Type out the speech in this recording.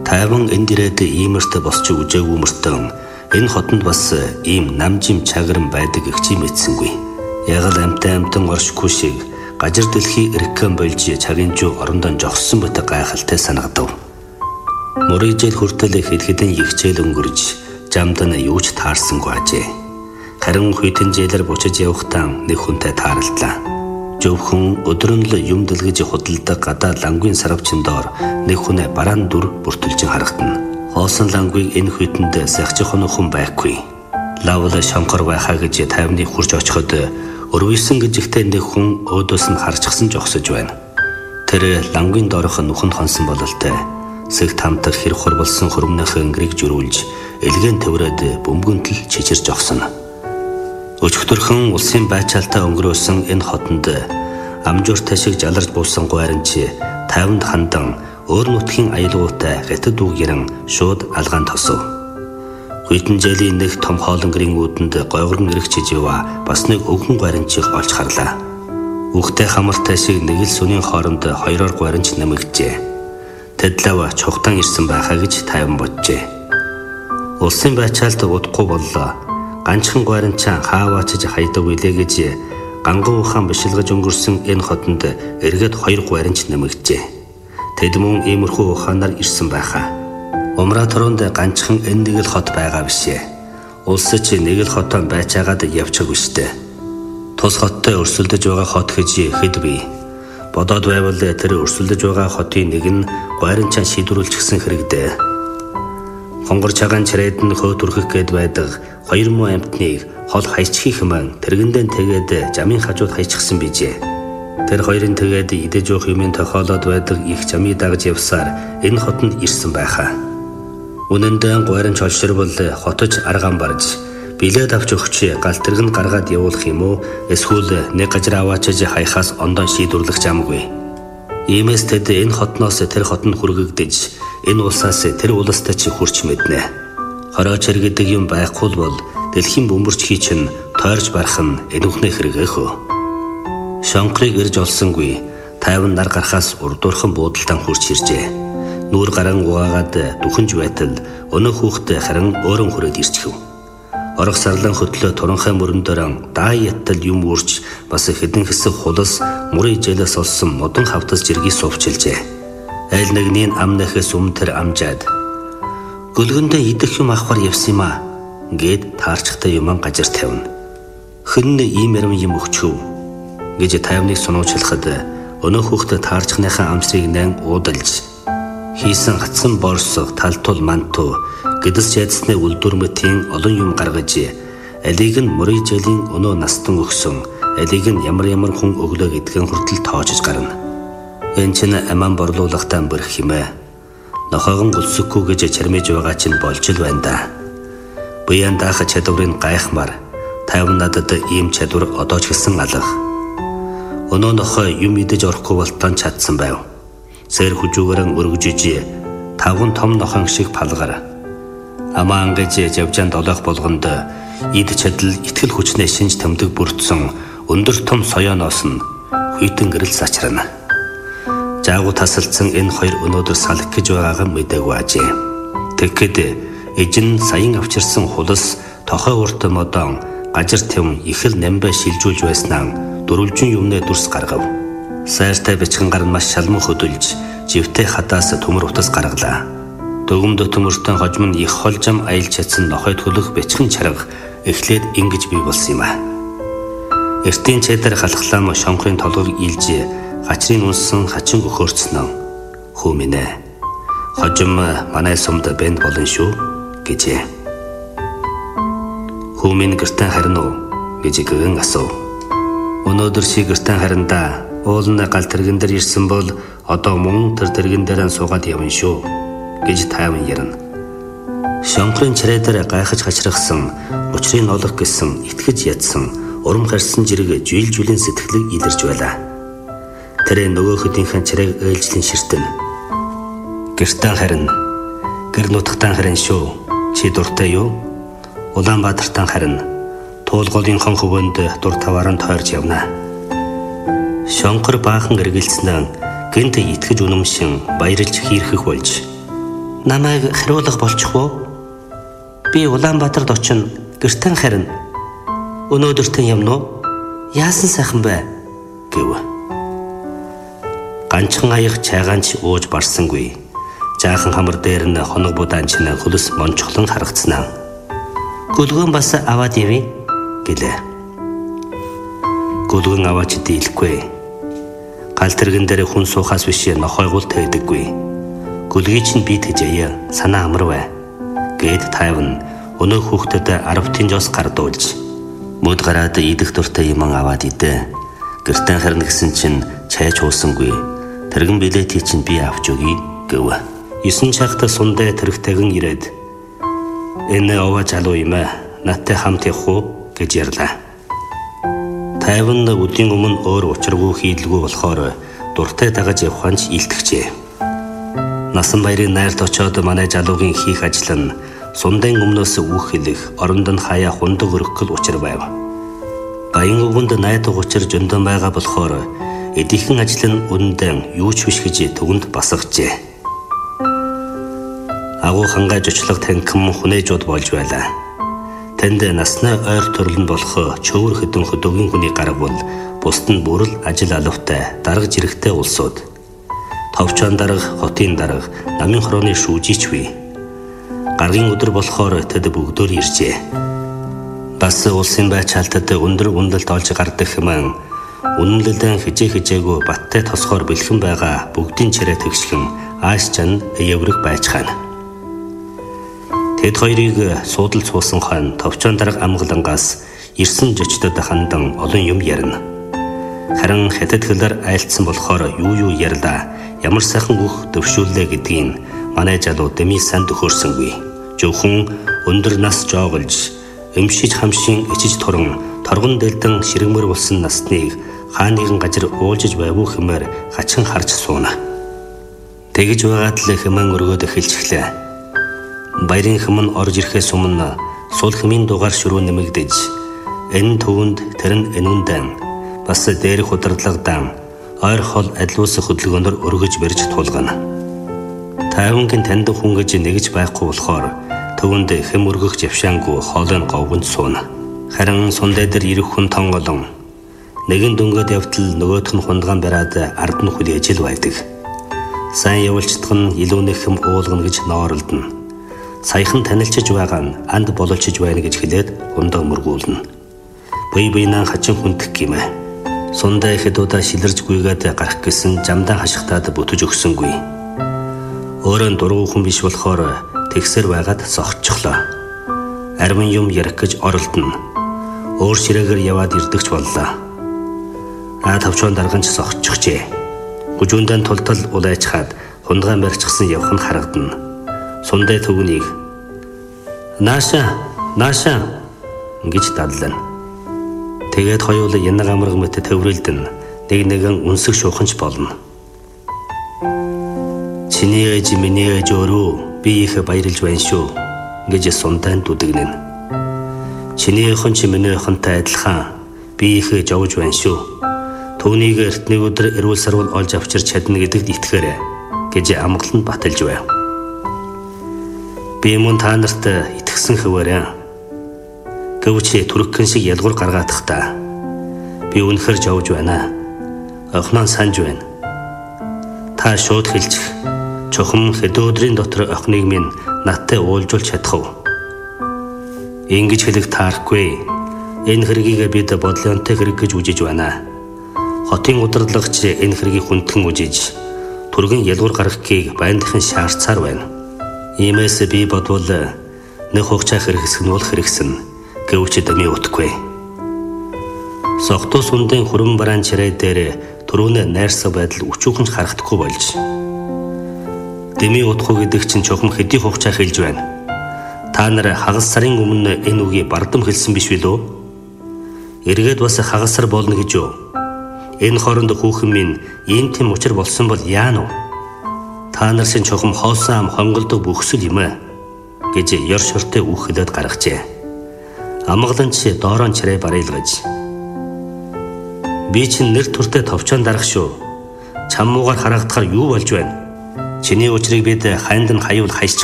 Тайван энд ирээд иймэрт босч үжээгүй мөртөн энэ хотонд бас ийм намжим чагаран байдаг их чи мэдсэнгүй. Ягал амтан оршгүй шиг гажир дэлхий эргэн болж цагийн жуу орондоо жогссон мэт гайхалтай санагдав. Мөрийжэл хүртэл хэд ихчээл өнгөрж жамдан юу ч таарсангүй ажээ. Харин хүйтэнжээлэр бучиж явахтаа нэг хүнтэй тааралдлаа. Зөвхөн өдрөн л юм дэлгэж худалдаг гадаа лангийн сарвчин доор нэг хүнээ бараан дүр бүртэлж харагдана. Хоосон лангийг энэ хүйтэнд сахчих хүн байхгүй. Лавл шонхор байхаа гэж тайвны хурж очиход өрвөсөн гэж ихтэй нэг хүн өөдөөс нь харчихсан жогсож байна. Тэр лангийн доорх нүхэнд хонсон бололтой. Сэг тамтах хэрэг хорболсон хөрмнөх өнгөрийг жирүүлж элгэн тэврээд бөмбөгөнтөл чичирж огсон. Өчигдөрхөн улсын байчаалтаа өнгөрөөсөн энэ хотонд амжууртай шиг жаларч буусан гуйранч тайванд хандан өөр нутгийн аялгаутай гятад үгэрэн шууд алгаан тосов. Хүйтэнжээлийн нэг том хоолонгэрийн үүдэнд гойгорн ирэх чижива бас нэг өвгөн гуйранчийг олж харлаа. Үхтэй хамартай шиг нэг л сүнийн хооронд хоёроор гуйранч нэмэгджээ. Тэдлэв чухтан ирсэн байхаа гэж тайван боджээ. Улсын байчаалт удахгүй боллоо. Ганчхан гуйранчаа хааваачиж хайдаг билээ гэж ганган ухаан бишилгэж өнгөрсөн энэ хотонд эргээд хоёр гуйранч нэмэгджээ. Тэд мөн иймэрхүү ухаанаар ирсэн байхаа. Умрааторонд ганчхан энэ нэг л хот байгаа бишээ. Улсч нэг л хотон байцаагаад явчихгүй штэ. Тус хоттой өрсөлдөж байгаа хот гэж хэд бий. Бодоод байвал тэр өрсөлдөж байгаа хотын нэг нь гуйранчаа шийдвэрлчихсэн хэрэгдээ. Хонгор чагаан чирээд нь хөөт үрхэх гээд байдаг хоёр муу амтныг хол хайчих хэмээн тэргэндэн тэгээд жамын хажууд хайчихсан бижээ. Тэр хоёрын тэгээд идэж уух юмын тохиолоод байдаг их жамыг дагж явсаар энэ хотонд ирсэн байхаа. Үнэндээ гуйранч олширвол хотож аргаан барж билет авч өгч галтэрг нь гаргаад явуулах юм уу эсвэл нэг гажир аваачиж хайхаас ондоо шийдвэрлэх замгүй. Иймээс тэд энэ хотноос тэр хотонд хүргэгдэж энэ улсаас тэр улстай чи хурч мэднэ. Хорооч гэдэг юм байхгүй бол дэлхийн бөмбөрч хий чин тойрч барах нь энүүхний хэрэг эхөө. Шонхрыг ирж олсонгүй тайван нар гарахаас урдуурхан буудалтан хурч иржээ. Нүүр гаран угаагаад дүхэнж байтал өнөө хүүхдээ харин өөрөн хүрээд ирчихв. Орох сарлан хөтлөө туранхай мөрөндөрөн дааяттал юм үрж бас хэдэн хэсэг хулас мөрийн ижээлээс олсон модон хавтас жиргийг сувчилжээ. Айл нэгний ам нахээс өмнө тэр амжаад гөлгөндөө идэх юм авахар явсан юм а гэд таарчтай юм гажир тавина. Хин ийм юм өгчөв гэж тайвныг сунуучлахад өнөө хүүхдээ таарчхныхаа амсрыг нэн уудалж хийсэн гацсан борсог талтул манту гэдэс ядсны үлдүрмэтийн олон юм гаргаж алийг нь мөрийжэлийн өнөө настан өгсөн алийг нь ямар хүн өглөө гэдгэн хүртэл тоочж гарна. Энэ чинь аман борлуулахтаа бэрх хэмээ. Нохоогон гүлсэхгүй гэж чармиж байгаа чинь болж л байна да. Буян даах чадварыг гайхмаар тайван надад ийм чадвар одоо ч гэсэн алга. Өнөө нохоо юм идэж орохгүй болтон чадсан байв. Сэр хүжүүгэрэн өргөжиж тавган том нохон шиг палгаар амаа ангаж явжаан долоох болгонд ид чадал итгэл хүчнээ шинж тэмдэг бүрдсэн өндөр том соёоноос нь хүйтэн гэрэл сачрана. Жаагу тасалдсан энэ хоёр өнөөдөр салх гэж байгаагаа мэдээгүй ажээ. Тэгэхэд эжин саян авчирсан хулас тохой урт модон гажир тэм их л намбай шилжүүлж байснаа дөрвөлжин юмнээ дүрс гаргав. Сайртай бичгэн гар маш шалман хөдөлж живтэй хатаас төмөр утас гаргалаа. Дөгөмдө төмөртөө хожим нь их холжам аялж чадсан нохой төлөх бичгэн чарга эхлээд ингэж бий болсон юм а. Эртийн чэдэр халахлаам шонхрын толгойг илж гачрын унсан хачин өхөөрцнөө. Хүү минь ээ. Хожим манай сумд бэнд болон шүү гэжээ. Хүү минь гэртэн харин уу гэж гэгэн асуув. Өнөөдөр чи гэртэн харин да. Уулын гал тэргэн дээр ирсэн бол одоо мөн тэр тэргэн дээрээ суугаад явна шүү гэж тайван ярина. Шонхрын чирээдэр гайхаж хачрахсан, учрыг олох гэсэн итгэж ядсан, урам харсан жирэг жийлжүлийн сэтгэлийг илэрж байлаа. Тэр нөгөө хөдийнхээ чирээг ээлжлэн ширтэн. Гэртэн харин, гэр нутгатан харин шүү. Чи дуртай юу? Улаанбаатартан харин туулгуулынхон хөвөнд дур таваараа тойрч явна. Шонхор баахан эргэлцнэн гэнт итгэж үнэмшин баярлж хийрхэх болж намайг хариулах болчих уу? Би Улаанбаатарт очино. Гэртэн харина. Өнөөдөртэн явна уу? Яасан сайхан бай гэв. Ганчхан аяг чайгаанч ууж барсангүй. Жаахан хамар дээр нь хоног будаан чинь хөлс мончглон харагдсанаа. Гөлгөн бас аваад явъя гэлээ. Гөлгөн аваач дийлэхгүй. Гал тэргэн дээр хүн суухаас биш нохойгуул тэгдэггүй. Гөлгийг чинь би тэжээе. Санаа амарвэ гэд тайван өнөө хүүхдэд 10 тинжоос гардуулж мөд гараад идэх дуртай юм аваад идэ. Гэртэн харна гэсэн чинь чай чуусангүй. Тэргэн билетийг чинь би авч өгье гэв. 9 цагт сундаа тэрэгтэйгэн ирээд энэ овоо залуу юм аа. Надтай хамт явах уу гэж ярьлаа. Тайван өдрийн өмнө өөр учиргүй хийлгүй болохоор дуртай дагаж явханч илтгэжээ. Насан баярын найрт очоод манай залуугийн хийх ажил нь сундан өмнөөс үүх хэлэх, оронд нь хаяа хундаг өргөхөл учир байв. Баян өвгөнд найдаг учир зөндөөн байгаа болохоор эдийнхэн ажил нь үнэндээ юу ч биш гэж төгөнд басгажээ. Агуу хангаж очлог танхим хүнээжуд болж байлаа. Тэнд насны ойр төрөл нь болох чөвөр хөдөн хөдөөгийн хүний гараг бол бусд нь бүрэл ажил алавтай, дарга жирэгтэй улсууд. Товчон дарга, хотын дарга, намын хорооны шүүжийч бий. Гаргийн өдөр болохоор тэд бүгдөө иржээ. Бас улсын байцаалтад өндөр үндэлт олж гардаг хэмээн үнэнлэлдэн хижээгөө баттай тосгоор бэлхэн байгаа бүгдийн чирээ тэгшхэн ааш чан эврэг байцгаана. Тэд хоёрыг суудал цуусан хан товчон дарга амгалангаас ирсэн жочдод хандан олон юм ярина. Харин хятад хэлээр айлтсан болохоор юу ярьлаа, ямар сайхан үг төвшүүллээ гэдгийг манай залуу дэми санд төхөөрсөнгүй. Зөвхөн өндөр нас жооголж, эмшиж хамшин ичиж туран, торгон дэлдэн ширэгмэр болсон насныг хааниган газар уулжиж байвуу хэмээр хачин харж сууна. Тэгж байгаад л хэмээн өргөөд эхэлчихлээ. Баярын хэмэн орж ирэхээс өмнө сул хэмийн дугаар шөрөө нэмэгдэж, энэ төвөнд тэр нь энүүндэн бас дээрх удирдлагадан ойр хол адлуус хөдөлгөөнөөр өргөж барьж тулгана. Тайвангийн танд хүн гэж нэгж байхгүй болохоор төвөнд хэм өргөх завшаангүй хоолойн говгонд сууна. Харин сундай дээр ирэх хүн тонголон нэгэн дөнгөд явтал нөгөөх нь хундагаан бариад ард нь хүлээж ил байдаг. Сайн явуулчдах нь илүү нэг хэм уулгана гэж нооролдно. Саяхан танилцж байгаа нь анд бололчж байна гэж хэлээд ундаа мөргүүлнэ. Бие биенээ хачин хүндэх гэмэ. Сундай хэдүүдэ шилэрж гүйгээд гарах гэсэн замдаа хашигтаад бүтэж өгсөнгүй. Өөрөө дургу хүн биш болохоор тэгсэр байгаад сохчихлоо. Арвин юм ярих гэж оролдоно. Өөр ширээгээр яваад ирдэгч боллоо. Тавчон дарганч сохчихжээ. Гүжүүндэн тултал улайчхаад хундагаан барьчихсан явх нь харагдана. Сундай төвнийг нааша гэж даллана. Тэгээд хоёулаа янаг амраг мэт төврөлдөн нэгэн үнсэг шууханч болно. Чиний ээж миний ээж өөрөө би их баярлж байна шүү гэж сундан дүдэгнэн. Чиний хэн чи миний хэнтэй адилхан би их жовж байна шүү. Түүнийг эртний өдөр эрүүл сарвал олж авчирч чадна гэдэгт итгэхээрэй гэж амгалан баталж байв. Би мөн та нарт итгэсэн хэвээрээ. Гэвч түрэгхэн шиг ялгуур гаргаадах та. Би үнэхээр жовж байна. Охноо санж байна. Та шууд хэлчих. Чухам хэдэн өдрийн дотор охиныг минь надтай уулзуулж чадах уу? Ингэж хэлэх таарахгүй. Энэ хэргийг бид бодлонтой хэрэг гэж үзэж байна. Хотын удирдлагч энэ хэргийг хүндхэн үзэж түргэн ялгуур гаргахыг байндахын шаардсаар байна. Иймээс би бодвол нэг хугацаа хэрэгсэх нь бол хэрэгсэн. Гэвч дэми утгүй. Согтуу сундын хүрэн бараан чирээ дээр түрүүнэ найрсаг байдал өчүүхэн харагдахгүй болж. Дэми утгүй гэдэг чинь чухам хэдий хугацаа хэлж байна. Та нар хагас сарын өмнө энэ үгийг бардам хэлсэн биш билүү? Эргээд бас хагас сар болно гэж юу? Энэ хооронд хүүхэн минь ийм тийм учир болсон бол яана вэ? Та нар шин чухам хоосон ам хонголдог бүхсэл юм аа гэж ёр шортой үхэлээд гаргажээ. Амгаланч доорон чирээ барилгаж. Би чинь нэр төртэй товчон дарах шүү. Чам муугаар харагдахаар юу болж байна? Чиний учрыг бид ханд нь хаюул хаяж